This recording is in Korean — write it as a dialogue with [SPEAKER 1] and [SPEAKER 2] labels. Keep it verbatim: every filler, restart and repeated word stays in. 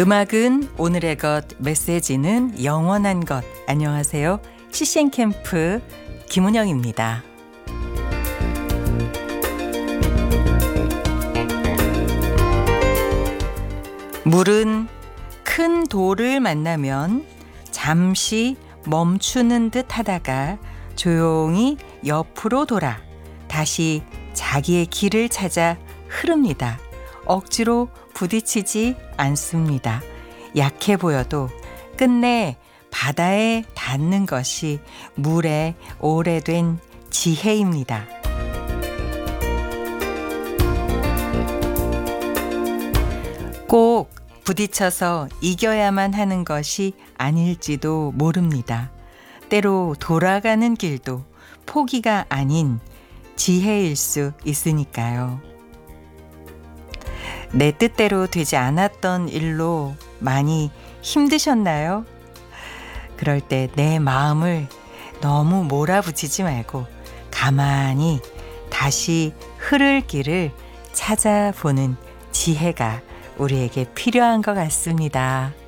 [SPEAKER 1] 음악은 오늘의 것, 메시지는 영원한 것. 안녕하세요. 씨씨엔 캠프 김은영입니다. 물은 큰 돌을 만나면 잠시 멈추는 듯 하다가 조용히 옆으로 돌아 다시 자기의 길을 찾아 흐릅니다. 억지로 부딪히지 않습니다. 약해 보여도 끝내 바다에 닿는 것이 물의 오래된 지혜입니다. 꼭 부딪혀서 이겨야만 하는 것이 아닐지도 모릅니다. 때로 돌아가는 길도 포기가 아닌 지혜일 수 있으니까요. 내 뜻대로 되지 않았던 일로 많이 힘드셨나요? 그럴 때 내 마음을 너무 몰아붙이지 말고 가만히 다시 흐를 길을 찾아보는 지혜가 우리에게 필요한 것 같습니다.